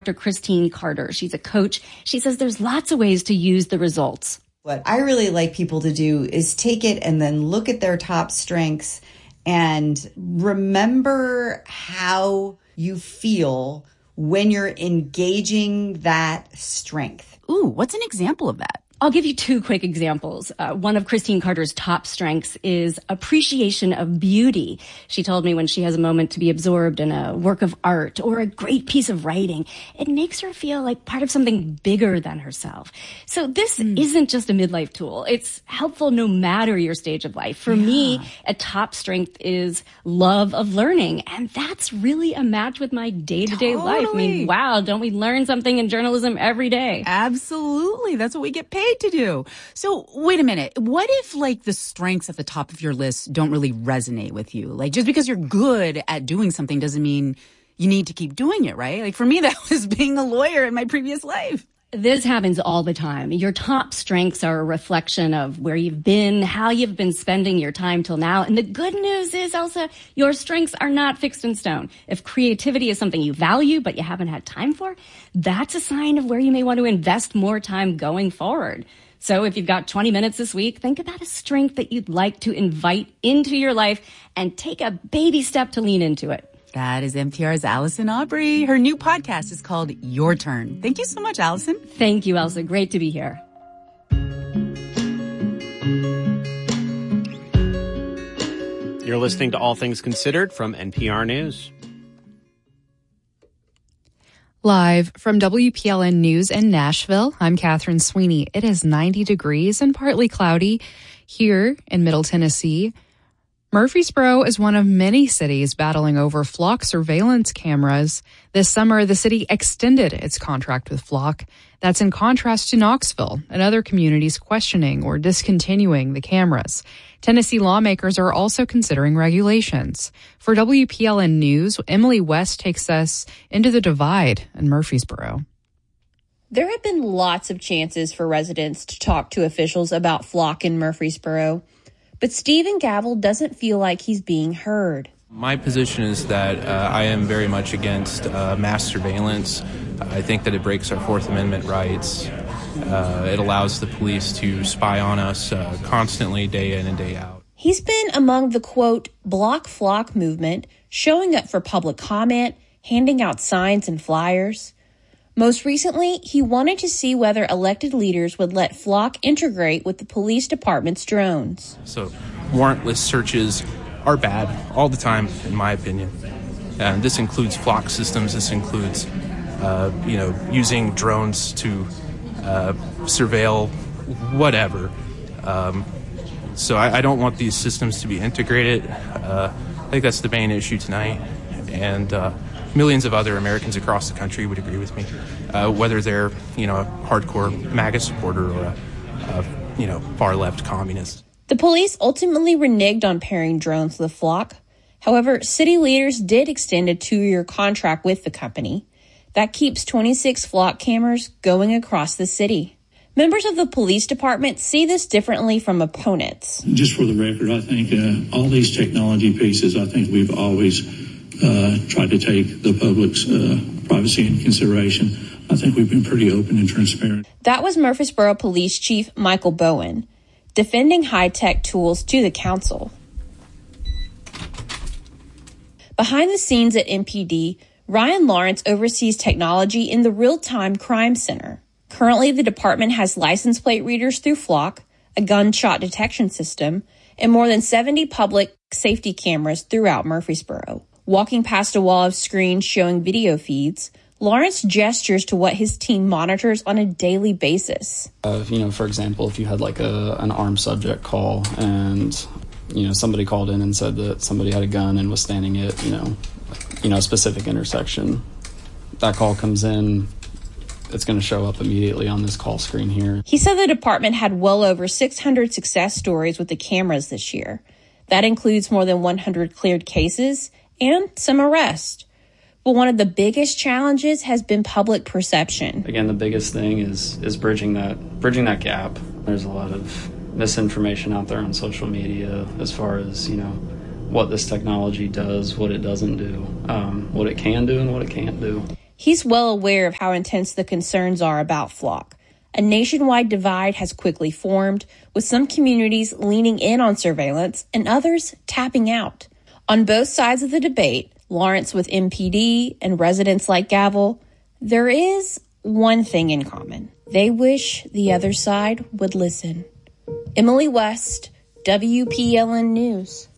Dr. Christine Carter. She's a coach. She says there's lots of ways to use the results. What I really like people to do is take it and then look at their top strengths and remember how you feel when you're engaging that strength. Ooh, what's an example of that? I'll give you two quick examples. One of Christine Carter's top strengths is appreciation of beauty. She told me when she has a moment to be absorbed in a work of art or a great piece of writing, it makes her feel like part of something bigger than herself. So this isn't just a midlife tool. It's helpful no matter your stage of life. For me, a top strength is love of learning. And that's really a match with my day-to-day life. I mean, wow, don't we learn something in journalism every day? Absolutely. That's what we get paid to do. So wait a minute. What if like the strengths at the top of your list don't really resonate with you? Like just because you're good at doing something doesn't mean you need to keep doing it, right? Like for me, that was being a lawyer in my previous life. This happens all the time. Your top strengths are a reflection of where you've been, how you've been spending your time till now. And the good news is, Elsa, your strengths are not fixed in stone. If creativity is something you value but you haven't had time for, that's a sign of where you may want to invest more time going forward. So if you've got 20 minutes this week, think about a strength that you'd like to invite into your life and take a baby step to lean into it. That is NPR's Allison Aubrey. Her new podcast is called Your Turn. Thank you so much, Allison. Thank you, Elsa. Great to be here. You're listening to All Things Considered from NPR News. Live from WPLN News in Nashville, I'm Catherine Sweeney. It is 90 degrees and partly cloudy here in Middle Tennessee. Murfreesboro is one of many cities battling over Flock surveillance cameras. This summer, the city extended its contract with Flock. That's in contrast to Knoxville and other communities questioning or discontinuing the cameras. Tennessee lawmakers are also considering regulations. For WPLN News, Emily West takes us into the divide in Murfreesboro. There have been lots of chances for residents to talk to officials about Flock in Murfreesboro. But Stephen Gavel doesn't feel like he's being heard. My position is that I am very much against mass surveillance. I think that it breaks our Fourth Amendment rights. It allows the police to spy on us constantly, day in and day out. He's been among the, quote, Block Flock movement, showing up for public comment, handing out signs and flyers. Most recently, he wanted to see whether elected leaders would let Flock integrate with the police department's drones. So warrantless searches are bad all the time, in my opinion. And this includes Flock systems. This includes, using drones to surveil whatever. So I don't want these systems to be integrated. I think that's the main issue tonight. And millions of other Americans across the country would agree with me, whether they're, a hardcore MAGA supporter or a far-left communist. The police ultimately reneged on pairing drones with Flock. However, city leaders did extend a 2-year contract with the company. That keeps 26 Flock cameras going across the city. Members of the police department see this differently from opponents. Just for the record, I think all these technology pieces, I think we've always tried to take the public's privacy into consideration. I think we've been pretty open and transparent. That was Murfreesboro Police Chief Michael Bowen, defending high-tech tools to the council. Behind the scenes at MPD, Ryan Lawrence oversees technology in the Real-Time Crime Center. Currently, the department has license plate readers through Flock, a gunshot detection system, and more than 70 public safety cameras throughout Murfreesboro. Walking past a wall of screens showing video feeds, Lawrence gestures to what his team monitors on a daily basis. For example, if you had like an armed subject call and, somebody called in and said that somebody had a gun and was standing at, a specific intersection, that call comes in, it's going to show up immediately on this call screen here. He said the department had well over 600 success stories with the cameras this year. That includes more than 100 cleared cases and some arrests. But one of the biggest challenges has been public perception. Again, the biggest thing is bridging that gap. There's a lot of misinformation out there on social media as far as, what this technology does, what it doesn't do, what it can do and what it can't do. He's well aware of how intense the concerns are about FLoC. A nationwide divide has quickly formed, with some communities leaning in on surveillance and others tapping out. On both sides of the debate, Lawrence with MPD and residents like Gavel, there is one thing in common. They wish the other side would listen. Emily West, WPLN News.